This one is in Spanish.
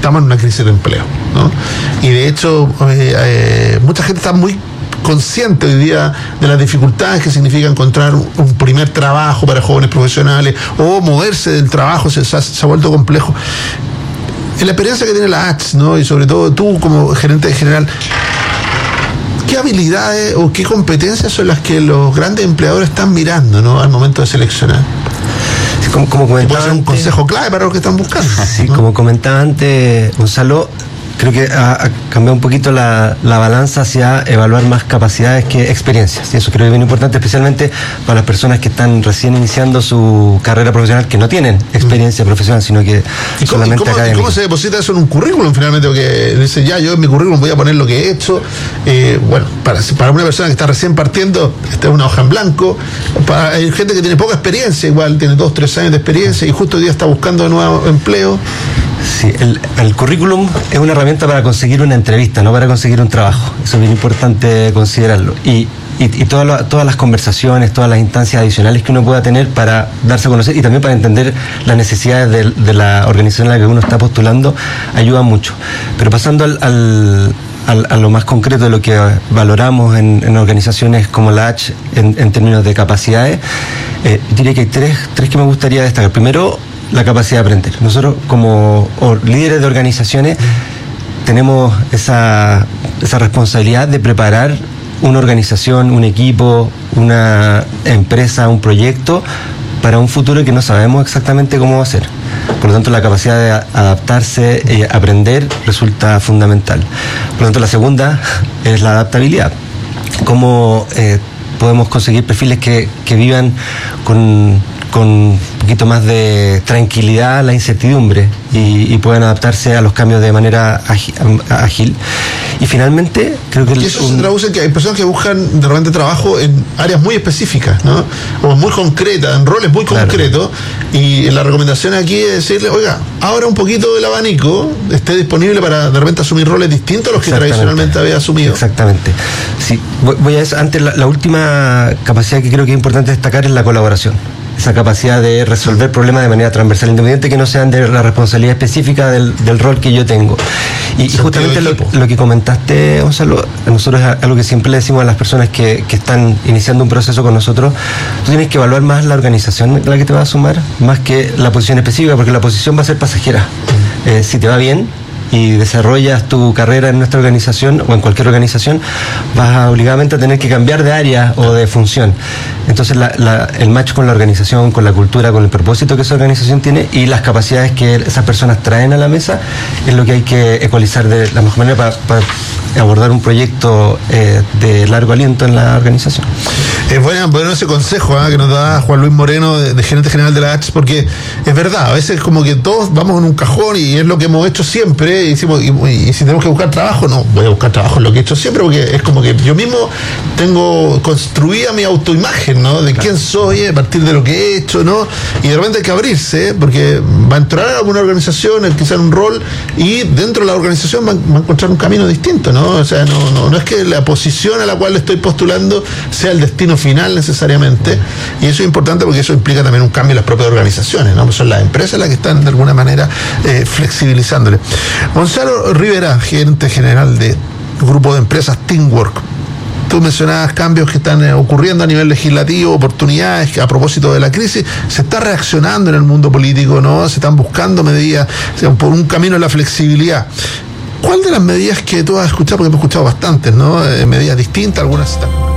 estamos en una crisis de empleo, ¿no? Y de hecho, mucha gente está muy consciente hoy día de las dificultades que significa encontrar un primer trabajo para jóvenes profesionales o moverse del trabajo, se ha vuelto complejo. En la experiencia que tiene la H, ¿no? Y sobre todo tú como gerente general, ¿qué habilidades o qué competencias son las que los grandes empleadores están mirando, ¿no? Al momento de seleccionar? Como comentaba, puede ser un consejo clave para los que están buscando. Sí, ¿no? Como comentaba antes, Gonzalo, creo que ha cambiado un poquito la balanza hacia evaluar más capacidades que experiencias. Y eso creo que es bien importante, especialmente para las personas que están recién iniciando su carrera profesional, que no tienen experiencia profesional, sino que solamente académica. ¿Y cómo se deposita eso en un currículum finalmente? Porque dice, ya, yo en mi currículum voy a poner lo que he hecho. Bueno, para una persona que está recién partiendo, esta es una hoja en blanco. Hay gente que tiene poca experiencia, igual tiene 2, 3 años de experiencia y justo hoy día está buscando nuevo empleo. Sí, el currículum es una herramienta para conseguir una entrevista, no para conseguir un trabajo. Eso es bien importante considerarlo. Y todas las conversaciones, todas las instancias adicionales que uno pueda tener para darse a conocer y también para entender las necesidades de la organización en la que uno está postulando, ayuda mucho. Pero pasando a lo más concreto de lo que valoramos en organizaciones como la H en términos de capacidades, diría que hay tres que me gustaría destacar. Primero, la capacidad de aprender. Nosotros como líderes de organizaciones tenemos esa responsabilidad de preparar una organización, un equipo, una empresa, un proyecto para un futuro que no sabemos exactamente cómo va a ser. Por lo tanto, la capacidad de adaptarse, aprender, resulta fundamental. Por lo tanto, la segunda es la adaptabilidad. Cómo podemos conseguir perfiles que vivan con un poquito más de tranquilidad la incertidumbre y puedan adaptarse a los cambios de manera ágil. Y finalmente, creo que... Y eso se traduce en que hay personas que buscan de repente trabajo en áreas muy específicas, ¿no? O muy concretas, en roles muy concretos. Y la recomendación aquí es decirle, oiga, abra un poquito el abanico, esté disponible para de repente asumir roles distintos a los que tradicionalmente había asumido. Exactamente. Sí, voy a eso. Antes, la última capacidad que creo que es importante destacar es la colaboración. Esa capacidad de resolver problemas de manera transversal, independiente que no sean de la responsabilidad específica del rol que yo tengo. Y justamente lo que comentaste, Gonzalo, a nosotros es algo que siempre le decimos a las personas que están iniciando un proceso con nosotros: tú tienes que evaluar más la organización a la que te vas a sumar, más que la posición específica, porque la posición va a ser pasajera. Si te va bien y desarrollas tu carrera en nuestra organización o en cualquier organización, vas obligadamente a tener que cambiar de área o de función. Entonces el match con la organización, con la cultura, con el propósito que esa organización tiene y las capacidades que esas personas traen a la mesa es lo que hay que ecualizar de la mejor manera para abordar un proyecto de largo aliento en la organización. Es bueno ese consejo que nos da Juan Luis Moreno, de gerente general de la H, porque es verdad, a veces como que todos vamos en un cajón y es lo que hemos hecho siempre, y decimos, y si tenemos que buscar trabajo, no, voy a buscar trabajo en lo que he hecho siempre, porque es como que yo mismo tengo construida mi autoimagen, ¿no? De quién soy, a partir de lo que he hecho, ¿no? Y de repente hay que abrirse, porque va a entrar a alguna organización, quizá en un rol, y dentro de la organización va a encontrar un camino distinto, ¿no? O sea, no es que la posición a la cual estoy postulando sea el destino final necesariamente, y eso es importante porque eso implica también un cambio en las propias organizaciones, ¿no? Pues son las empresas las que están de alguna manera flexibilizándole. Gonzalo Rivera, gerente general de grupo de empresas Teamwork. Tú mencionabas cambios que están ocurriendo a nivel legislativo, oportunidades que a propósito de la crisis, se está reaccionando en el mundo político, ¿no? Se están buscando medidas por un camino de la flexibilidad. ¿Cuál de las medidas que tú has escuchado, porque hemos escuchado bastantes, ¿no? Medidas distintas, algunas están...